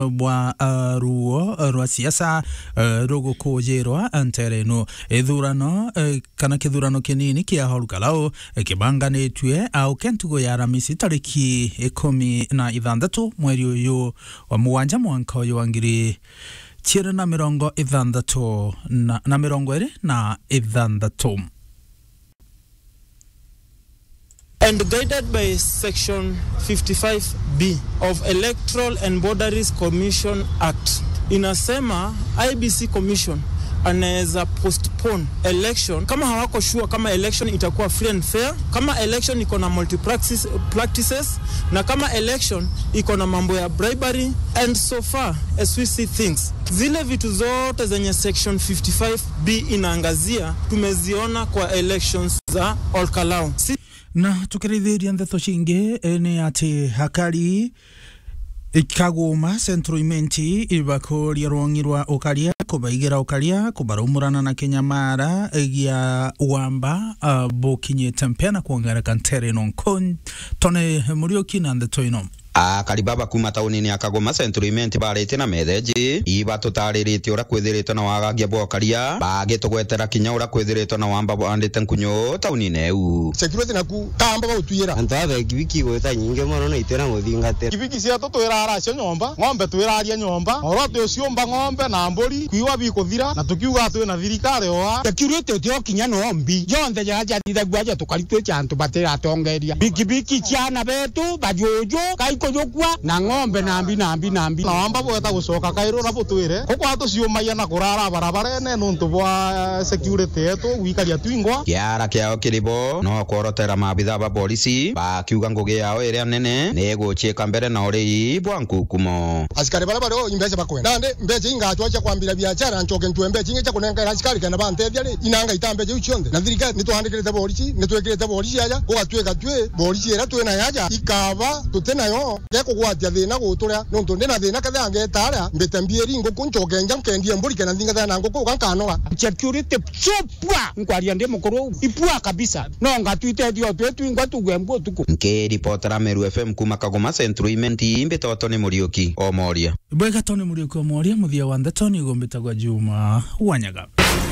bwa ruo rwa siasa rogo kujerwa antereno ethurano kana kithurano kinini kia horukalao kibanganitwe au kentugo ya Aramisi tariki 16 mweri uyu wa muwanja mwanka uyu wa ngiri chira na mirongo 60 na mirongo 26. And guided by Section 55B of Electoral and Boundaries Commission Act, inasema IBC Commission anaweza postpone election kama hawako sure kama election itakuwa free and fair, kama election iko na multi-practices, na kama election iko na mambo ya bribery. And so far as we see things, zile vitu zote zenye Section 55B inaangazia tumeziona kwa elections za Olkalau. Na tukirithiria ndeto cingi ni ati hakari Kagoma Central Imenti ibakoria rwongirwa ukaria kubaigira ukaria kubarumurana na Kenyamara gia wamba bokinyete mpena kuongera kantere nonkon tone Murioki na ndeto ino. Karibaba kuma taunini ya Kagoma Central Imenti barete na metheji iba tutaririte ura kwithiritwo na wagagia bokaria bagitugwetera kinya ura kwithiritwo na wamba andite nkunyo taunini eu security naku kamba bautwira antabe kibiki gweta nyinge mono na itera muthingate kibiki cia tutwira aracio nyomba ng'ombe twiraria nyomba orote uciomba ng'ombe na mburi kwiwa bikuthira na tukiuga twi na thirikari oa security tio kinya no mbi yonthe jaja thithagwaja tukaritwe chantu batera tongeria bikibiki ciana betu bajojo kujokwa na ng'ombe nambi na wamba bweta gucoka kairo na butwire ko kwa tuciumaya na kurara barabara ene nuntu bwa security yetu wikaria twingwa kiara kiao kiribo no korotera mabitha ba polisi bakiuga ngugi yao iria nene ni guchika mbere na uri bwa nkukumo askari barabara o imbeje bakwenda nande mbeje ingatwa cha kwambira biashara nchoke ntwembe chinge cha kunenga askari kana bantethia ri inanga itambeje uchonde na thirikari nitwandikirite polisi nitwekirite polisi aja ugatweka twe polisi era twena yaja ikaba tutenayo yako gwatia thina guturia nuntu ndina thina kathange tara mbetambieri nguku nchokenja nkendie mburi kana thinga thana nguku kankanora security chopwa ngwaria ndi mukuru ipua kabisa no ngatwite dio twetu ngwatugwembo tuku nke reporter Meru FM kuma Kagoma Central Imenti mbetoto ni Murioki o Moria bwega toni Murioki o Moria muthia wa ndeto ni gombetagwa Juma Wanyaga.